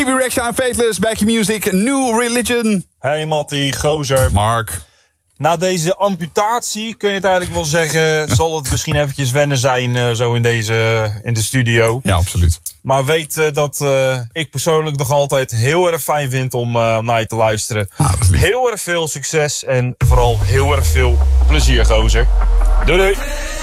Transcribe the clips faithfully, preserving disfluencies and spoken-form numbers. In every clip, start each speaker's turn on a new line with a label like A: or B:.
A: Bebe Rexha en Faithless, Back in Music, New Religion.
B: Hey Mattie, gozer.
A: Mark.
B: Na deze amputatie, kun je het eigenlijk wel zeggen, zal het misschien eventjes wennen zijn uh, zo in, deze, in de studio.
A: Ja, absoluut.
B: Maar weet uh, dat uh, ik persoonlijk nog altijd heel erg fijn vind om uh, naar je te luisteren.
A: Ah,
B: heel erg veel succes en vooral heel erg veel plezier, gozer. Doei doei.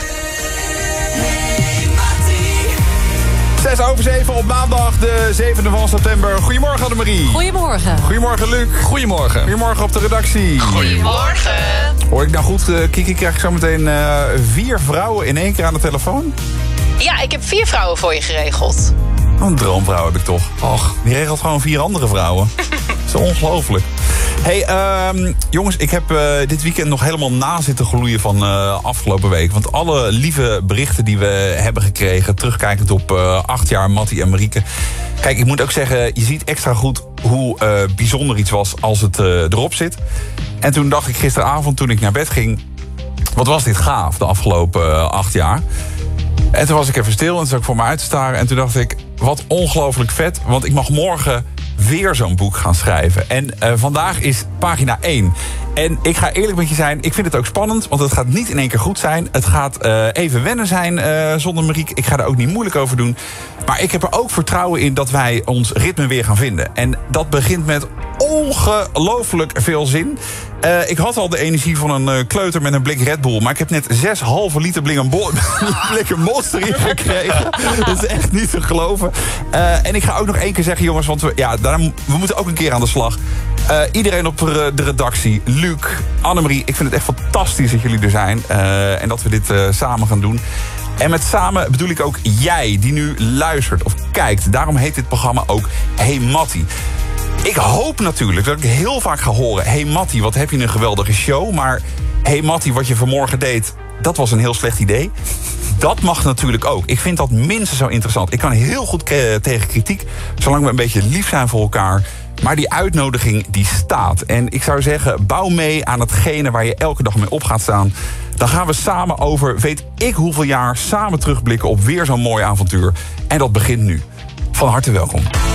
A: Zes over zeven op maandag, de zevende van september. Goedemorgen, Annemarie.
C: Goedemorgen.
A: Goedemorgen, Luc.
D: Goedemorgen.
A: Goedemorgen op de redactie.
C: Goedemorgen.
A: Hoor ik nou goed, uh, Kiki, krijg ik zo meteen uh, vier vrouwen in één keer aan de telefoon?
E: Ja, ik heb vier vrouwen voor je geregeld.
A: Een droomvrouw heb ik toch. Och, die regelt gewoon vier andere vrouwen. Dat is ongelooflijk. Hey, um, jongens, ik heb uh, dit weekend nog helemaal na zitten gloeien van uh, afgelopen week. Want alle lieve berichten die we hebben gekregen, terugkijkend op uh, acht jaar Mattie en Marieke. Kijk, ik moet ook zeggen, je ziet extra goed hoe uh, bijzonder iets was als het uh, erop zit. En toen dacht ik gisteravond, toen ik naar bed ging, wat was dit gaaf de afgelopen uh, acht jaar. En toen was ik even stil en toen zat ik voor me uit te staren. En toen dacht ik, wat ongelooflijk vet. Want ik mag morgen weer zo'n boek gaan schrijven. En uh, vandaag is pagina één. En ik ga eerlijk met je zijn, ik vind het ook spannend. Want het gaat niet in één keer goed zijn. Het gaat uh, even wennen zijn uh, zonder Marieke. Ik ga er ook niet moeilijk over doen. Maar ik heb er ook vertrouwen in dat wij ons ritme weer gaan vinden. En dat begint met ongelooflijk veel zin. Uh, ik had al de energie van een uh, kleuter met een blik Red Bull. Maar ik heb net zes halve liter blik een, bo- blik een Monster in gekregen. Dat is echt niet te geloven. Uh, en ik ga ook nog één keer zeggen, jongens, want we, ja, daar, we moeten ook een keer aan de slag. Uh, iedereen op de redactie, Luc, Annemarie, ik vind het echt fantastisch dat jullie er zijn. Uh, en dat we dit uh, samen gaan doen. En met samen bedoel ik ook jij die nu luistert of kijkt. Daarom heet dit programma ook Hey Mattie. Ik hoop natuurlijk dat ik heel vaak ga horen, hey Mattie, wat heb je een geweldige show. Maar hey Mattie, wat je vanmorgen deed, dat was een heel slecht idee. Dat mag natuurlijk ook. Ik vind dat minstens zo interessant. Ik kan heel goed k- tegen kritiek, zolang we een beetje lief zijn voor elkaar. Maar die uitnodiging, die staat. En ik zou zeggen, bouw mee aan hetgene waar je elke dag mee op gaat staan. Dan gaan we samen over, weet ik hoeveel jaar, samen terugblikken op weer zo'n mooi avontuur. En dat begint nu. Van harte welkom.